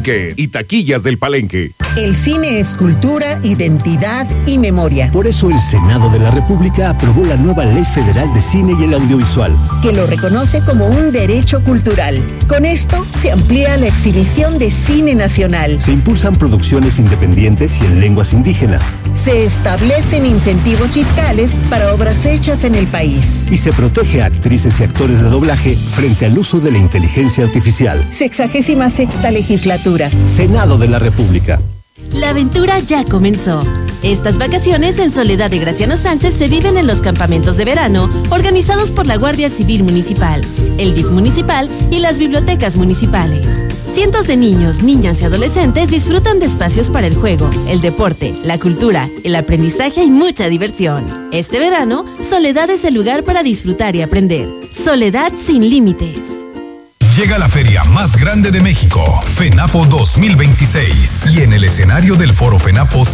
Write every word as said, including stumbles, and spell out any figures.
Ticket y taquillas del Palenque. El cine es cultura, identidad y memoria. Por eso el Senado de la República aprobó la nueva Ley Federal de Cine y el Audiovisual, que lo reconoce como un derecho cultural. Con esto se amplía la exhibición de cine nacional. Se impulsan producciones independientes y en lenguas indígenas. Se establecen incentivos fiscales para obras hechas en el país. Y se protege a actrices y actores de doblaje frente al uso de la inteligencia artificial. Sexagésima sexta legislatura. Senado de la República. La aventura ya comenzó. Estas vacaciones en Soledad de Graciano Sánchez se viven en los campamentos de verano organizados por la Guardia Civil Municipal, el D I F municipal y las bibliotecas municipales. Cientos de niños, niñas y adolescentes disfrutan de espacios para el juego, el deporte, la cultura, el aprendizaje y mucha diversión. Este verano, Soledad es el lugar para disfrutar y aprender. Soledad sin límites. Llega la feria más grande de México, FENAPO dos mil veintiséis, y en el escenario del Foro FENAPO